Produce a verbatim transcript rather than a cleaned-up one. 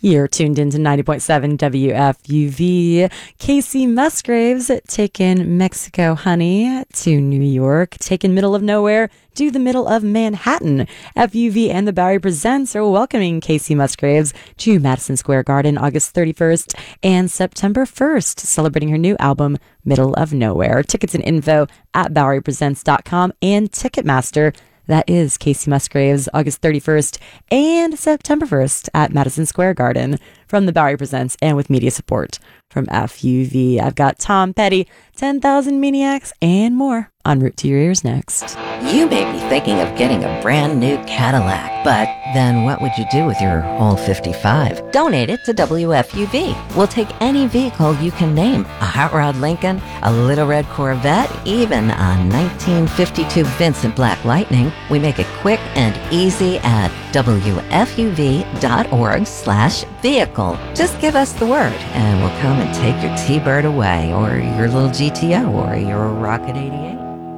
You're tuned into ninety point seven W F U V. Casey Musgraves taking Mexico Honey to New York, taking middle of nowhere to the middle of Manhattan. F U V and the Bowery Presents are welcoming Casey Musgraves to Madison Square Garden August thirty-first and September first, celebrating her new album, Middle of Nowhere. Tickets and info at bowery presents dot com and Ticketmaster. That is Casey Musgraves, August thirty-first and September first at Madison Square Garden from the Bowery Presents and with media support from F U V. I've got Tom Petty, ten thousand Maniacs, and more en route to your ears next. You may be thinking of getting a brand new Cadillac, but then what would you do with your old fifty-five? Donate it to W F U V. We'll take any vehicle you can name. A hot rod Lincoln, a little red Corvette, even a nineteen fifty-two Vincent Black Lightning. We make it quick and easy at W F U V dot org slash vehicle. Just give us the word and we'll come and take your T-Bird away, or your little G T O, or your Rocket eighty-eight.